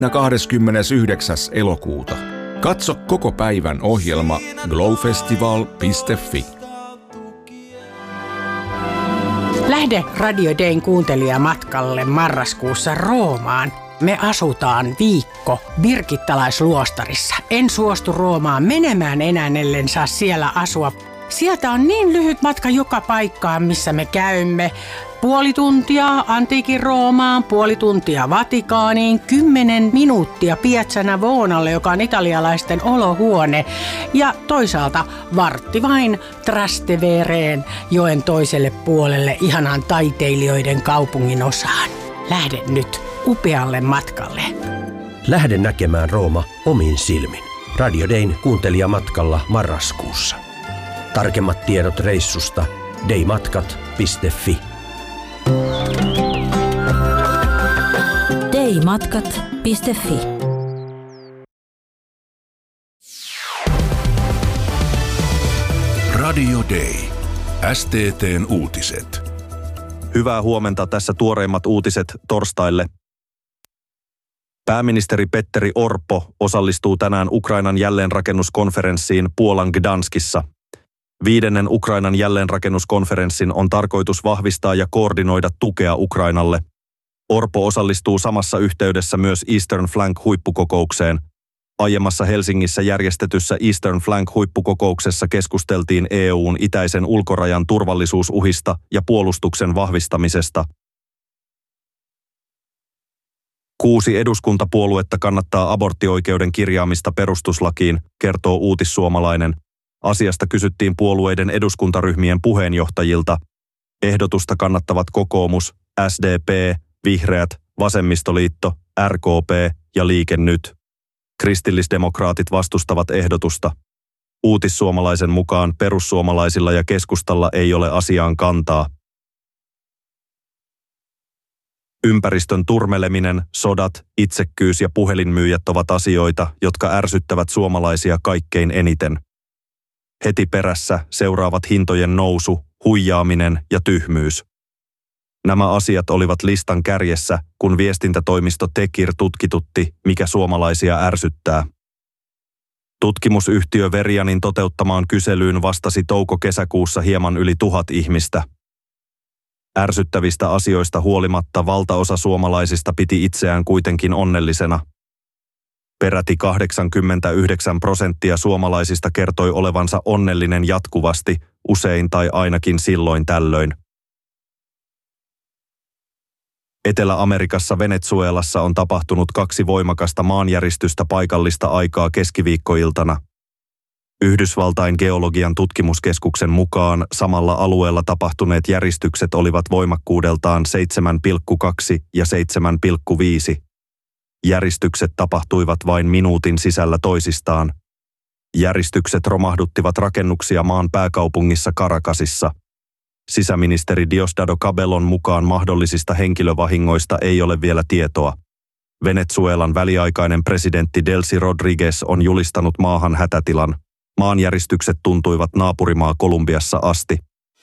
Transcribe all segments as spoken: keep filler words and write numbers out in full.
kahdeskymmenesyhdeksäs elokuuta. Katso koko päivän ohjelma glowfestival piste fi. Lähde Radio Dayn kuuntelijamatkalle marraskuussa Roomaan. Me asutaan viikko birgittalaisluostarissa. En suostu Roomaan menemään enää, ellen saa siellä asua. Sieltä on niin lyhyt matka joka paikkaan, missä me käymme. Puoli tuntia antiikin Roomaan, puoli tuntia Vatikaaniin, kymmenen minuuttia Piazza Navonalle, joka on italialaisten olohuone. Ja toisaalta vartti vain Trastevereen, joen toiselle puolelle, ihanan taiteilijoiden kaupungin osaan. Lähde nyt upealle matkalle. Lähde näkemään Rooma omin silmin. Radio Dayn kuuntelijamatkalla marraskuussa. Tarkemmat tiedot reissusta daymatkat piste fi. daymatkat piste fi. Radio Day. S T T:n uutiset. Hyvää huomenta, tässä tuoreimmat uutiset torstaille. Pääministeri Petteri Orpo osallistuu tänään Ukrainan jälleenrakennuskonferenssiin Puolan Gdanskissa. Viidennen Ukrainan jälleenrakennuskonferenssin on tarkoitus vahvistaa ja koordinoida tukea Ukrainalle. Orpo osallistuu samassa yhteydessä myös Eastern Flank-huippukokoukseen. Aiemmassa Helsingissä järjestetyssä Eastern Flank-huippukokouksessa keskusteltiin E U:n itäisen ulkorajan turvallisuusuhista ja puolustuksen vahvistamisesta. Kuusi eduskuntapuoluetta kannattaa aborttioikeuden kirjaamista perustuslakiin, kertoo Uutissuomalainen. Asiasta kysyttiin puolueiden eduskuntaryhmien puheenjohtajilta. Ehdotusta kannattavat kokoomus, S D P, Vihreät, Vasemmistoliitto, R K P ja Liike Nyt. Kristillisdemokraatit vastustavat ehdotusta. Uutissuomalaisen mukaan perussuomalaisilla ja keskustalla ei ole asiaan kantaa. Ympäristön turmeleminen, sodat, itsekkyys ja puhelinmyyjät ovat asioita, jotka ärsyttävät suomalaisia kaikkein eniten. Heti perässä seuraavat hintojen nousu, huijaaminen ja tyhmyys. Nämä asiat olivat listan kärjessä, kun viestintätoimisto Tekir tutkitutti, mikä suomalaisia ärsyttää. Tutkimusyhtiö Verianin toteuttamaan kyselyyn vastasi touko-kesäkuussa hieman yli tuhat ihmistä. Ärsyttävistä asioista huolimatta valtaosa suomalaisista piti itseään kuitenkin onnellisena. Peräti kahdeksankymmentäyhdeksän prosenttia suomalaisista kertoi olevansa onnellinen jatkuvasti, usein tai ainakin silloin tällöin. Etelä-Amerikassa Venezuelassa on tapahtunut kaksi voimakasta maanjäristystä paikallista aikaa keskiviikkoiltana. Yhdysvaltain geologian tutkimuskeskuksen mukaan samalla alueella tapahtuneet järistykset olivat voimakkuudeltaan seitsemän pilkku kaksi ja seitsemän pilkku viisi. Järistykset tapahtuivat vain minuutin sisällä toisistaan. Järistykset romahduttivat rakennuksia maan pääkaupungissa Caracasissa. Sisäministeri Diosdado Cabellon mukaan mahdollisista henkilövahingoista ei ole vielä tietoa. Venezuelan väliaikainen presidentti Delcy Rodriguez on julistanut maahan hätätilan. Maanjäristykset tuntuivat naapurimaa Kolumbiassa asti.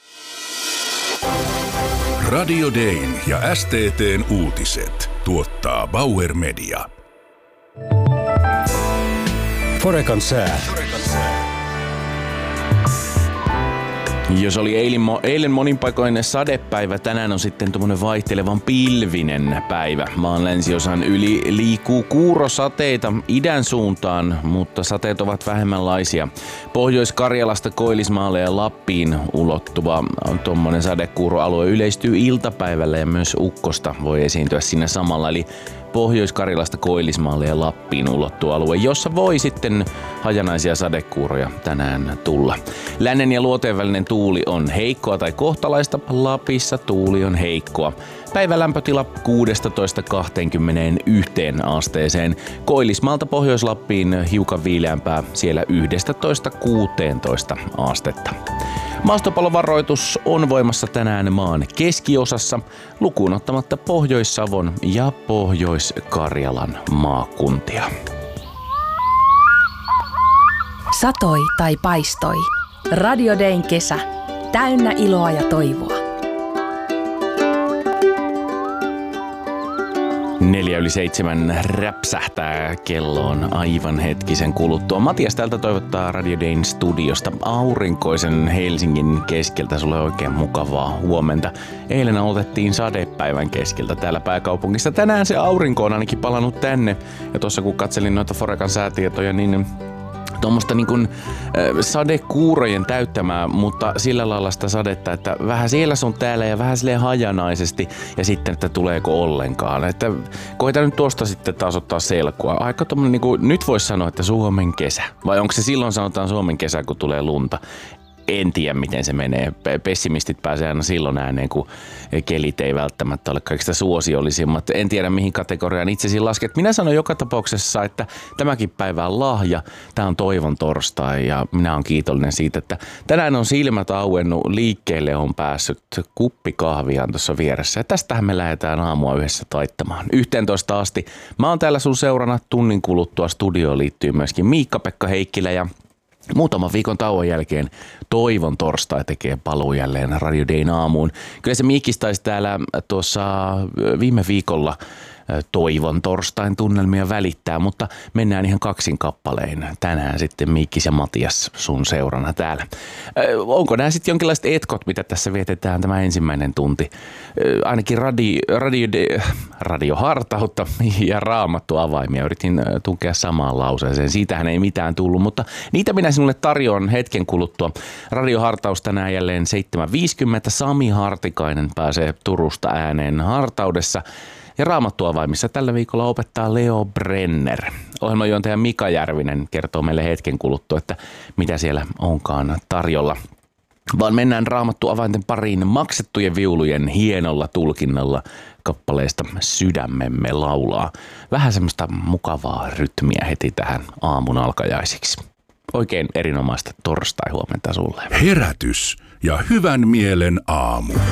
Radio Dayn ja S T T:n uutiset tuottaa Bauer Media. Forekan sää. Jos oli eilen, eilen monin paikoin sadepäivä, tänään on sitten tuommoinen vaihtelevan pilvinen päivä. Maan länsiosan yli liikkuu kuurosateita idän suuntaan, mutta sateet ovat vähemmänlaisia. Pohjois-Karjalasta Koillismaalle ja Lappiin ulottuva tuommoinen sadekuuroalue yleistyy iltapäivällä ja myös ukkosta voi esiintyä siinä samalla. Eli Pohjois-Karjalasta Koillismaalle ja Lappiin ulottuva alue, jossa voi sitten hajanaisia sadekuuroja tänään tulla. Lännen ja luoteen välinen tuuli on heikkoa tai kohtalaista, Lapissa tuuli on heikkoa. Päivän lämpötila kuusitoista kaksikymmentäyksi asteeseen. Koillismaalta Pohjois-Lappiin hiukan viileämpää, siellä yksitoista kuusitoista astetta. Maastopalovaroitus on voimassa tänään maan keskiosassa, lukuun ottamatta Pohjois-Savon ja Pohjois-Karjalan maakuntia. Satoi tai paistoi. Radio Dayn kesä. Täynnä iloa ja toivoa. Neljä yli seitsemän räpsähtää kelloon aivan hetkisen kuluttua. Matias täältä toivottaa Radio Dayn studiosta aurinkoisen Helsingin keskeltä sulle oikein mukavaa huomenta. Eilen aloitettiin sadepäivän keskeltä täällä pääkaupungissa. Tänään se aurinko on ainakin palannut tänne. Ja tuossa kun katselin noita Forecan säätietoja, niin tuommoista niin kuin äh, sadekuurojen täyttämää, mutta sillä lailla sitä sadetta, että vähän siellä sun täällä ja vähän silleen hajanaisesti ja sitten, että tuleeko ollenkaan. Että koita nyt tuosta sitten taas ottaa selkoa. Aika tommonen niin kuin, nyt voisi sanoa, että Suomen kesä. Vai onko se silloin sanotaan Suomen kesä, kun tulee lunta? En tiedä, miten se menee. Pessimistit pääsee aina silloin ääneen, kun kelit ei välttämättä ole kaikista suosiollisimmat. En tiedä, mihin kategoriaan itsesi lasket. Minä sanon joka tapauksessa, että tämäkin päivä on lahja. Tämä on toivon torstai ja minä olen kiitollinen siitä, että tänään on silmät auennut, liikkeelle on päässyt, kuppi kahvia on tuossa vieressä. Ja tästähän me lähdetään aamua yhdessä taittamaan. yhteentoista asti. Mä oon täällä sun seurana tunnin kuluttua. Studioon liittyy myöskin Miikka-Pekka Heikkilä ja muutaman viikon tauon jälkeen toivon torstai tekee paluu jälleen Radio Dayn aamuun. Kyllä se Miikis taisi täällä tuossa viime viikolla toivon torstain tunnelmia välittää, mutta mennään ihan kaksin kappalein. Tänään sitten Miikis ja Matias sun seurana täällä. Onko nämä sitten jonkinlaiset etkot, mitä tässä vietetään tämä ensimmäinen tunti? Ainakin radio, radio, radiohartautta ja raamattu avaimia. Yritin tunkea samaan lauseeseen. Siitähän ei mitään tullut, mutta niitä minä sinulle tarjoan hetken kuluttua. Radiohartaus tänään jälleen seitsemän viisikymmentä. Sami Hartikainen pääsee Turusta ääneen hartaudessa. Ja raamattuavaimissa tällä viikolla opettaa Leo Brenner. Ohjelmajuontaja Mika Järvinen kertoo meille hetken kuluttua, että mitä siellä onkaan tarjolla. Vaan mennään raamattuavainten pariin maksettujen viulujen hienolla tulkinnalla kappaleesta Sydämemme laulaa. Vähän semmoista mukavaa rytmiä heti tähän aamun alkajaisiksi. Oikein erinomaista torstai-huomenta sulle. Herätys ja hyvän mielen aamu.